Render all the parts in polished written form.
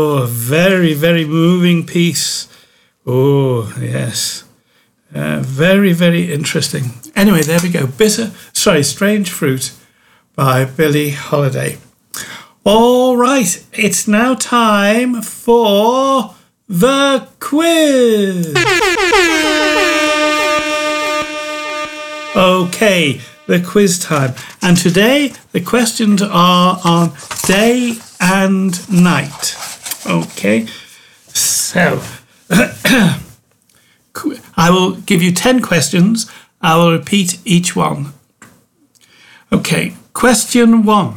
Oh, a very, very moving piece. Oh, yes. Very, very interesting. Anyway, there we go. Strange Fruit by Billie Holiday. All right, it's now time for the quiz. Okay, the quiz time. And today the questions are on day and night. Okay, so I will give you 10 questions. I will repeat each one. Okay, question 1.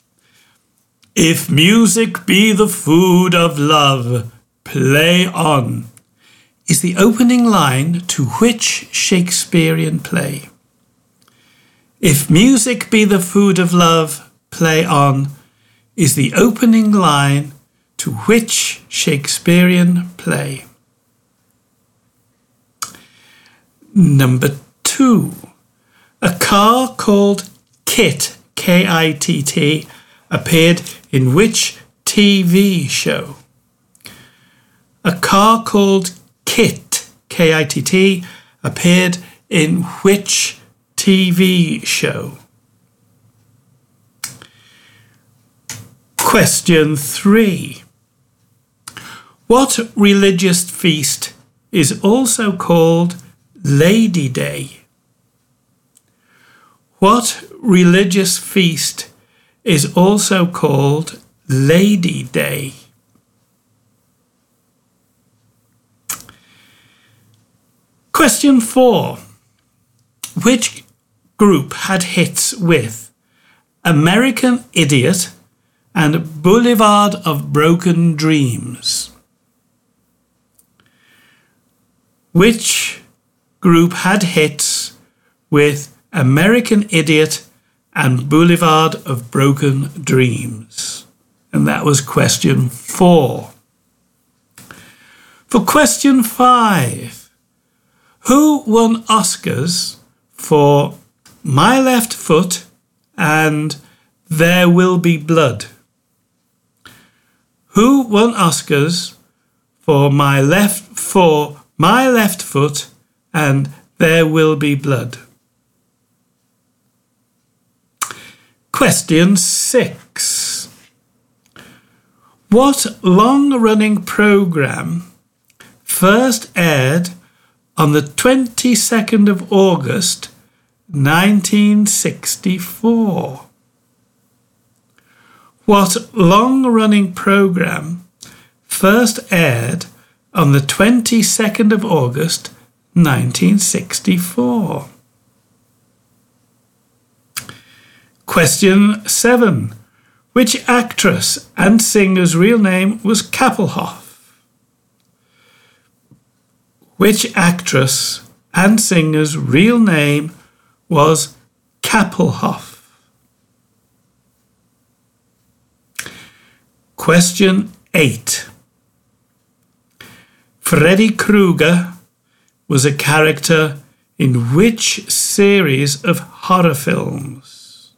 If music be the food of love, play on, is the opening line to which Shakespearean play? If music be the food of love, play on, is the opening line to which Shakespearean play? Number 2. A car called KITT, K-I-T-T, appeared in which TV show? A car called KITT, K-I-T-T, appeared in which TV show? Question 3. What religious feast is also called Lady Day? What religious feast is also called Lady Day? Question 4. Which group had hits with American Idiot and Boulevard of Broken Dreams? Which group had hits with American Idiot and Boulevard of Broken Dreams? And that was question 4. For question 5, who won Oscars for My Left Foot and There Will Be Blood? Who won Oscars for My Left Foot and There Will Be Blood? Question 6. What long-running programme first aired on the 22nd of August 1964? What long-running programme first aired on the 22nd of August 1964? Question 7. Which actress and singer's real name was Kappelhoff? Which actress and singer's real name was Kappelhoff? Question 8. Freddy Krueger was a character in which series of horror films?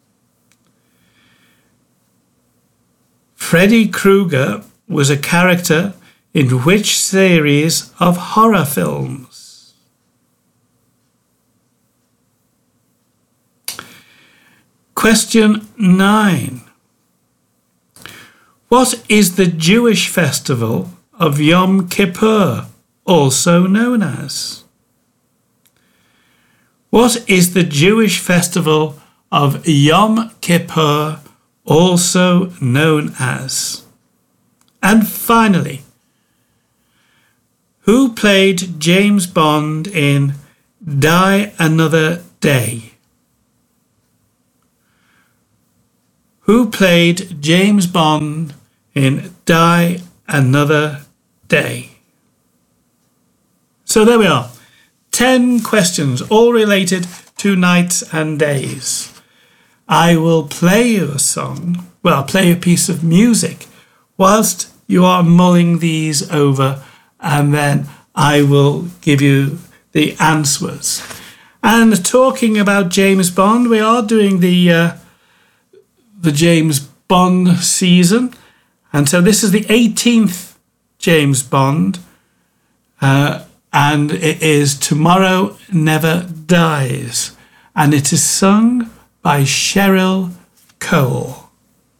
Freddy Krueger was a character in which series of horror films? Question 9. What is the Jewish festival of Yom Kippur also known as? What is the Jewish festival of Yom Kippur also known as? And finally, who played James Bond in Die Another Day? Who played James Bond in Die Another Day? So there we are. 10 questions, all related to nights and days. I will play you a song. Well, I'll play you a piece of music whilst you are mulling these over, and then I will give you the answers. And talking about James Bond, we are doing the James Bond season, And so this is the 18th James Bond, and it is Tomorrow Never Dies, and it is sung by Cheryl Cole.